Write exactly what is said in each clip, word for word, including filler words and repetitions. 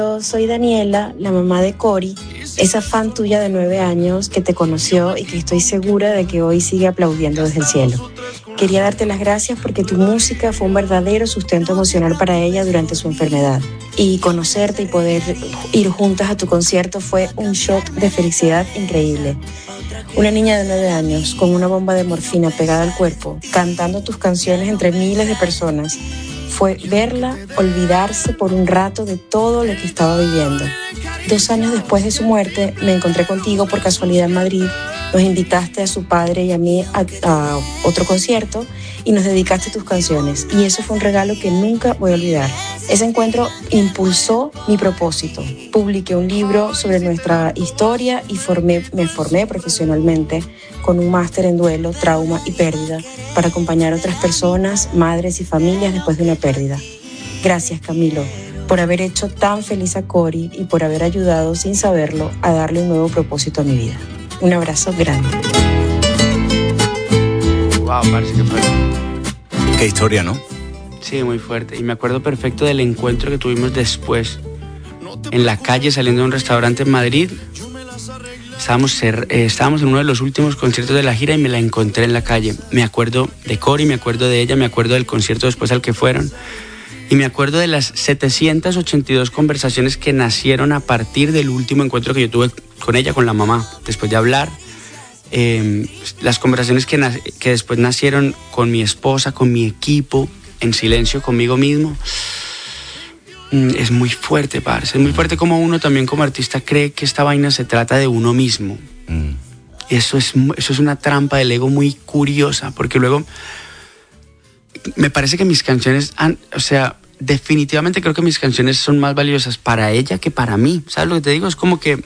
Yo soy Daniela, la mamá de Cori, esa fan tuya de nueve años que te conoció y que estoy segura de que hoy sigue aplaudiendo desde el cielo. Quería darte las gracias porque tu música fue un verdadero sustento emocional para ella durante su enfermedad. Y conocerte y poder ir juntas a tu concierto fue un shot de felicidad increíble. Una niña de nueve años con una bomba de morfina pegada al cuerpo, cantando tus canciones entre miles de personas. Fue verla olvidarse por un rato de todo lo que estaba viviendo. Dos años después de su muerte, me encontré contigo por casualidad en Madrid. Nos invitaste a su padre y a mí a, a otro concierto y nos dedicaste tus canciones. Y eso fue un regalo que nunca voy a olvidar. Ese encuentro impulsó mi propósito. Publiqué un libro sobre nuestra historia y formé, me formé profesionalmente con un máster en duelo, trauma y pérdida para acompañar a otras personas, madres y familias después de una pérdida. Gracias, Camilo, por haber hecho tan feliz a Cori y por haber ayudado, sin saberlo, a darle un nuevo propósito a mi vida. Un abrazo grande. Wow, parece que fuerte. Qué historia, ¿no? Sí, muy fuerte. Y me acuerdo perfecto del encuentro que tuvimos después. En la calle, saliendo de un restaurante en Madrid. Estábamos, ser, eh, estábamos en uno de los últimos conciertos de la gira y me la encontré en la calle. Me acuerdo de Cori, me acuerdo de ella, me acuerdo del concierto después al que fueron. Y me acuerdo de las setecientas ochenta y dos conversaciones que nacieron a partir del último encuentro que yo tuve con ella, con la mamá, después de hablar. Eh, las conversaciones que, na- que después nacieron con mi esposa, con mi equipo, en silencio conmigo mismo. Mm, es muy fuerte, parce. Es muy fuerte como uno también como artista cree que esta vaina se trata de uno mismo. Mm. Eso es, eso es una trampa del ego muy curiosa, porque luego me parece que mis canciones han, o sea, definitivamente creo que mis canciones son más valiosas para ella que para mí. ¿Sabes lo que te digo? Es como que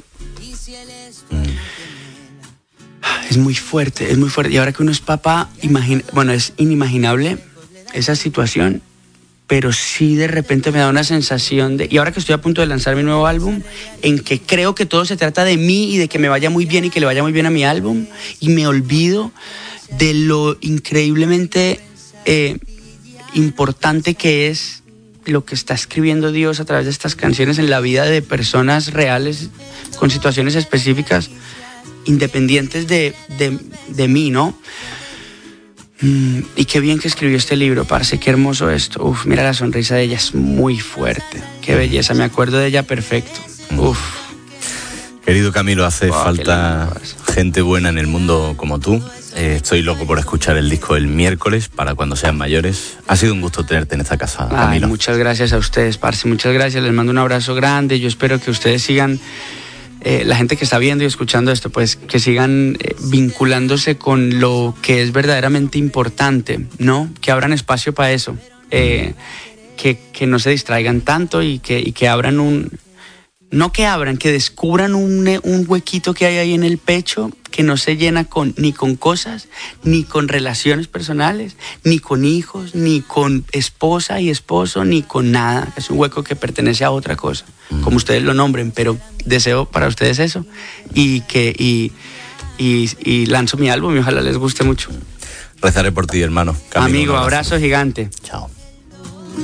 es muy fuerte, es muy fuerte. Y ahora que uno es papá, imagina, bueno, es inimaginable esa situación, pero sí de repente me da una sensación de... Y ahora que estoy a punto de lanzar mi nuevo álbum, en que creo que todo se trata de mí y de que me vaya muy bien y que le vaya muy bien a mi álbum, y me olvido de lo increíblemente eh, importante que es lo que está escribiendo Dios a través de estas canciones en la vida de personas reales con situaciones específicas independientes de, de, de mí, ¿no? Mm, y qué bien que escribió este libro, parce, qué hermoso esto. Uf, mira la sonrisa de ella, es muy fuerte. Qué belleza, me acuerdo de ella perfecto. Uf. Querido Camilo, hace Wow, falta gente buena en el mundo como tú. Eh, estoy loco por escuchar el disco el miércoles para cuando sean mayores. Ha sido un gusto tenerte en esta casa, Camilo. Ay, muchas gracias a ustedes, parce, muchas gracias. Les mando un abrazo grande. Yo espero que ustedes sigan, eh, la gente que está viendo y escuchando esto, pues que sigan eh, vinculándose con lo que es verdaderamente importante, ¿no? Que abran espacio para eso. Eh, que, que no se distraigan tanto y que, y que abran un... No que abran, que descubran un, un huequito que hay ahí en el pecho que no se llena con, ni con cosas, ni con relaciones personales, ni con hijos, ni con esposa y esposo, ni con nada. Es un hueco que pertenece a otra cosa, mm. como ustedes lo nombren, pero deseo para ustedes eso y, que, y, y, y lanzo mi álbum y ojalá les guste mucho. Rezaré por ti, hermano. Camilo, amigo, abrazo. abrazo gigante. Chao.